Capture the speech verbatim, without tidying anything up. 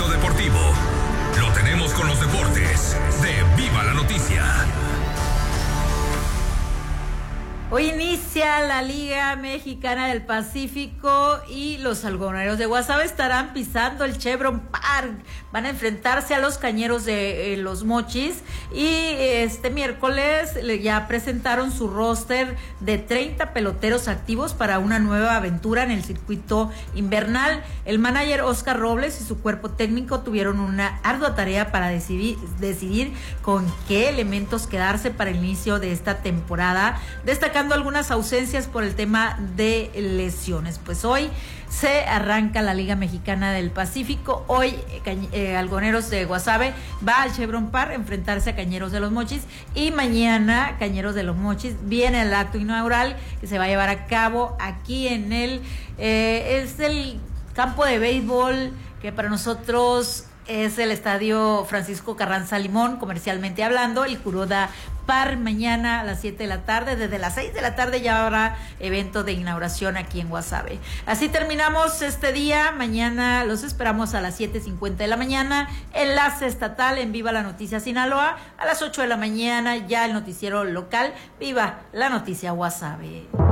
deportivo lo tenemos con los deportes de Viva la Noticia. Hoy inicia la Liga Mexicana del Pacífico y los algodoneros de Guasave estarán pisando el Chevron Park. Van a enfrentarse a los Cañeros de eh, los Mochis y este miércoles ya presentaron su roster de treinta peloteros activos para una nueva aventura en el circuito invernal. El manager Oscar Robles y su cuerpo técnico tuvieron una ardua tarea para decidir, decidir con qué elementos quedarse para el inicio de esta temporada, destacando algunas ausencias por el tema de lesiones. Pues hoy se arranca la Liga Mexicana del Pacífico. Hoy eh, Algodoneros de Guasave va al Chevron Park a enfrentarse a Cañeros de los Mochis y mañana Cañeros de los Mochis viene el acto inaugural que se va a llevar a cabo aquí en el eh, es el campo de béisbol que para nosotros es el Estadio Francisco Carranza Limón, comercialmente hablando, el Kuroda Park. Mañana a las siete de la tarde, desde las seis de la tarde ya habrá evento de inauguración aquí en Guasave. Así terminamos este día. Mañana los esperamos a las siete cincuenta de la mañana, enlace estatal en Viva la Noticia Sinaloa. A las ocho de la mañana ya el noticiero local Viva la Noticia Guasave.